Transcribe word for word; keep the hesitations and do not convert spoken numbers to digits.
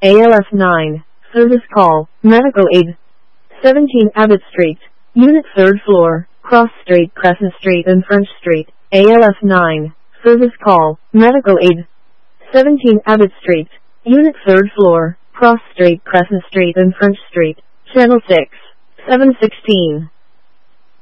A L F nine, service call, medical aid. seventeen Abbott Street, unit third floor, Cross Street, Crescent Street and French Street, A L F nine, service call, medical aid. seventeen Abbott Street, unit third floor, Cross Street, Crescent Street and French Street, channel six, seven sixteen.